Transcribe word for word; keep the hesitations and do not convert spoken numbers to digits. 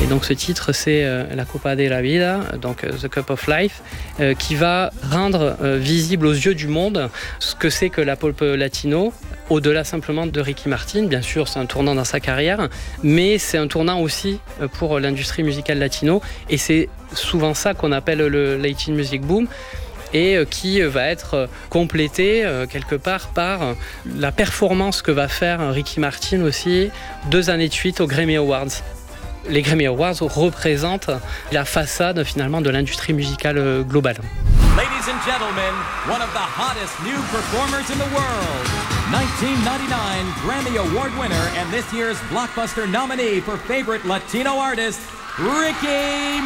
Et donc ce titre, c'est euh, La Copa de la Vida, donc euh, The Cup of Life, euh, qui va rendre euh, visible aux yeux du monde ce que c'est que la pop latino, au-delà simplement de Ricky Martin. Bien sûr, c'est un tournant dans sa carrière, mais c'est un tournant aussi pour l'industrie musicale latino, et c'est souvent ça qu'on appelle le Latin Music Boom, et qui va être complété quelque part par la performance que va faire Ricky Martin aussi deux années de suite aux Grammy Awards. Les Grammy Awards représentent la façade finalement de l'industrie musicale globale. Ladies and gentlemen, one of the hottest new performers in the world, nineteen ninety-nine Grammy Award winner and this year's Blockbuster nominee for Favorite Latino Artist, Ricky